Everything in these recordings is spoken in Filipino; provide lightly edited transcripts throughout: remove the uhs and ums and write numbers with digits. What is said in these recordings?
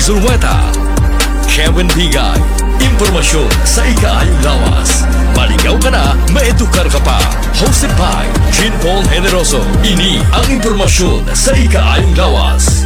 Zulueta, Kevin Bigay, impormasyon sa ikaayong lawas. Maligaw ka na, maedukar ka pa. Hosted by Jean Paul Generoso. Ini ang impormasyon sa ikaayong lawas.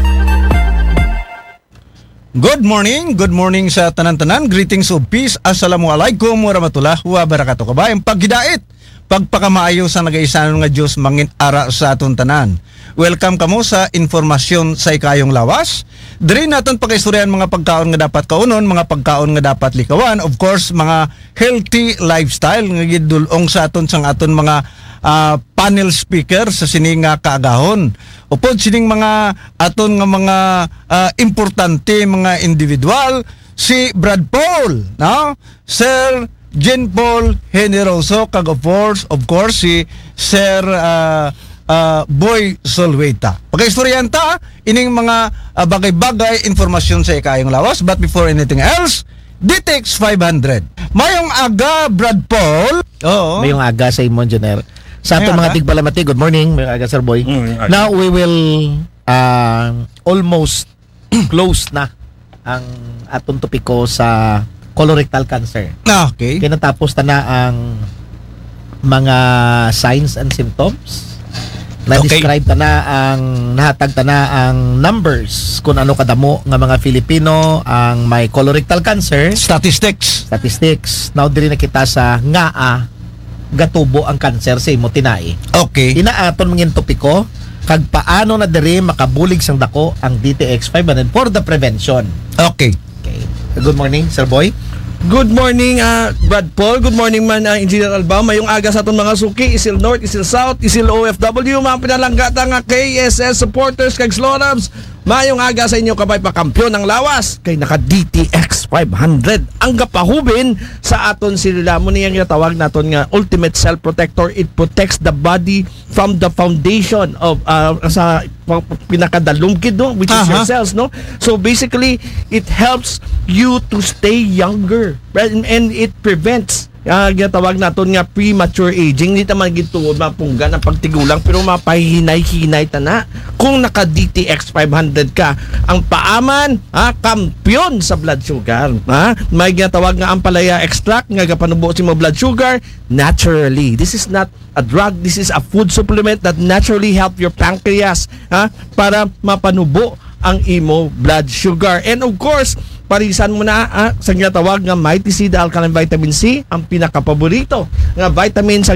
Good morning sa tanan-tanan. Greetings of peace. Assalamualaikum warahmatullahi wabarakatuh. Kabayang paghidait, pagpakamaayo sa nagaisanon nga Diyos mangin ara sa aton tanan. Welcome kamo sa informasyon sa ikayong lawas. Diri naton pag-istoryahan mga pagkaon nga dapat kaunon, mga pagkaon nga dapat likawan, of course mga healthy lifestyle nga gidulong sa aton sang aton mga panel speaker sa sining nga kaagahon. Upod sining mga aton nga mga importante mga individual, si Brad Paul, no? Sir Jean Paul Generoso, kag of course si Sir Boy Zulueta. Pagkaistoryahan ta ining mga bagay-bagay informasyon sa ikayong lawas. But before anything else, DTX 500. Mayong aga, Brad Paul. Oo. Mayong aga sa imong Joner. Sa ato mga tigpalamati, good morning. Mayong aga, Sir Boy. Now we will almost close na ang atong topiko sa colorectal cancer. Okay. Kaya natapos na ang mga signs and symptoms. Na-describe na ang nahatag na ang numbers kung ano kadamo nga mga Filipino ang may colorectal cancer. Statistics. Now diri na kita sa gatubo ang cancer sa imo tinai. Okay. Inaaton mangin topiko kag paano na diri makabulig sang dako ang DTX 500 for the prevention. Okay. Good morning, Sir Boy. Good morning, Brad Paul. Good morning man, Engineer Alba. Mayong aga sa atong mga suki, Isil North, Isil South, Isil OFW, mga pinalanggata nga KSS supporters kag Slorabs. Mayong aga sa inyo kabay pa kampiyon ng lawas kay naka DTX 500 ang gapahubin sa aton silula mo niyang tawag naton nga ultimate cell protector. It protects the body from the foundation of sa pinakadalungkid, no, which is your cells, no. So basically it helps you to stay younger, right? And it prevents ginatawag naton nga premature aging. Hindi naman gituod mapunggan ang pagtigulang pero mapahihinay-hinay tana kung naka DTX 500 ka. Ang paaman kampiyon sa blood sugar, may ginatawag nga ampalaya extract nga gapanubo si mo blood sugar naturally. This is not a drug, this is a food supplement that naturally help your pancreas para mapanubo ang imo blood sugar. And of course, parisan mo na sa ginatawag nga Mighty C, the alkaline vitamin C, ang pinakapaborito nga vitamin sa